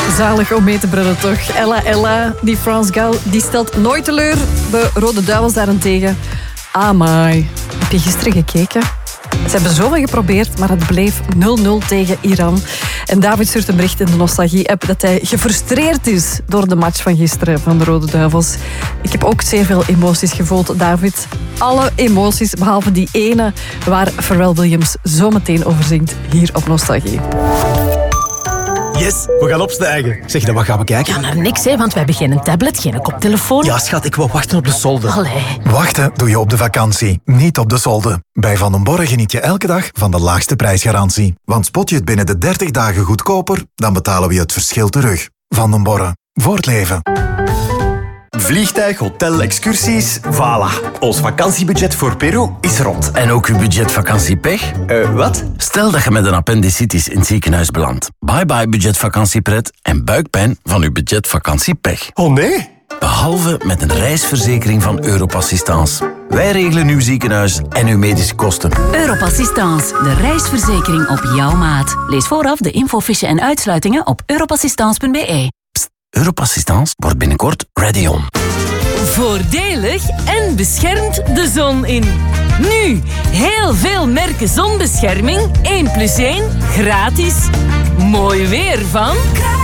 Zalig om mee te brullen, toch? Ella, die France Gal, die stelt nooit teleur. De Rode Duivels daarentegen. Amai. Heb je gisteren gekeken? Ze hebben zoveel geprobeerd, maar het bleef 0-0 tegen Iran. En David stuurt een bericht in de Nostalgie-app dat hij gefrustreerd is door de match van gisteren van de Rode Duivels. Ik heb ook zeer veel emoties gevoeld, David. Alle emoties, behalve die ene waar Pharrell Williams zo meteen over zingt hier op Nostalgie. Yes, we gaan opstijgen. Zeg, dan wat gaan we kijken? Ja, naar niks, hè, want we hebben geen tablet, geen koptelefoon. Ja, schat, ik wil wachten op de solde. Allee. Wachten doe je op de vakantie, niet op de solde. Bij Van den Borre geniet je elke dag van de laagste prijsgarantie. Want spot je het binnen de 30 dagen goedkoper, dan betalen we je het verschil terug. Van den Borre, voor het leven. Vliegtuig, hotel, excursies, voilà. Ons vakantiebudget voor Peru is rond. En ook uw budgetvakantiepech? Wat? Stel dat je met een appendicitis in het ziekenhuis belandt. Bye bye budgetvakantiepret en buikpijn van uw budgetvakantiepech. Oh nee? Behalve met een reisverzekering van Europassistance. Wij regelen uw ziekenhuis en uw medische kosten. Europassistance, de reisverzekering op jouw maat. Lees vooraf de infofiche en uitsluitingen op europassistance.be. Europassistance wordt binnenkort ready on. Voordelig en beschermt de zon in. Nu, heel veel merken zonbescherming. 1+1 gratis. Mooi weer van...